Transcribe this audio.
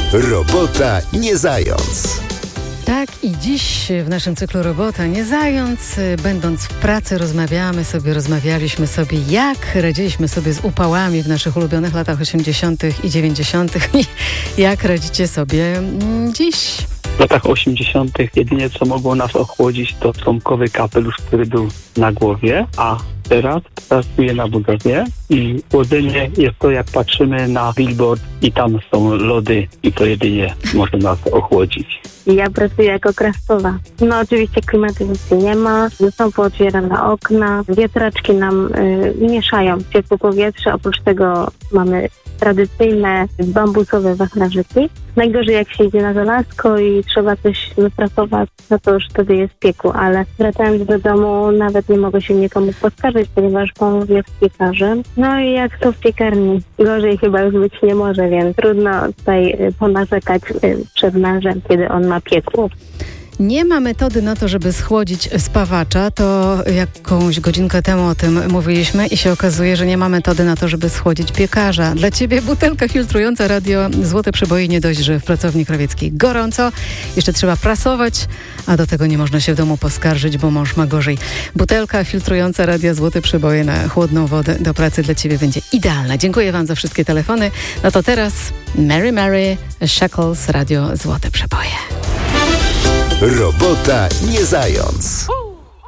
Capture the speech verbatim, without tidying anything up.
Robota nie zając. Tak, i dziś w naszym cyklu Robota nie zając, będąc w pracy, rozmawiamy sobie, rozmawialiśmy sobie, jak radziliśmy sobie z upałami w naszych ulubionych latach osiemdziesiątych i dziewięćdziesiątych i jak radzicie sobie dziś. W latach osiemdziesiątych jedynie co mogło nas ochłodzić to trąbkowy kapelusz, który był na głowie, a teraz pracuję na budowie i chłodzenie jest to, jak patrzymy na billboard i tam są lody i to jedynie może nas ochłodzić. Ja pracuję jako kraskowa. No oczywiście klimatyzacji nie ma, są pootwierane okna, wiatraczki nam y, mieszają ciepłe powietrze, oprócz tego mamy tradycyjne bambusowe wachlarzyki. Najgorzej jak się idzie na żelazko i trzeba coś wypracować, no to już wtedy jest piekło, ale wracając do domu nawet nie mogę się nikomu poskarżyć, ponieważ mąż jest piekarzem. No i jak to w piekarni, gorzej chyba już być nie może, więc trudno tutaj ponarzekać przed mężem, kiedy on ma piekło. Nie ma metody na to, żeby schłodzić spawacza. To jakąś godzinkę temu o tym mówiliśmy i się okazuje, że nie ma metody na to, żeby schłodzić piekarza. Dla ciebie butelka filtrująca radio Złote Przeboje nie dość, że w pracowni krawieckiej gorąco. Jeszcze trzeba prasować, a do tego nie można się w domu poskarżyć, bo mąż ma gorzej. Butelka filtrująca radio Złote Przeboje na chłodną wodę do pracy dla ciebie będzie idealna. Dziękuję wam za wszystkie telefony. No to teraz Mary Mary, Shackles, radio Złote Przeboje. Robota nie zając.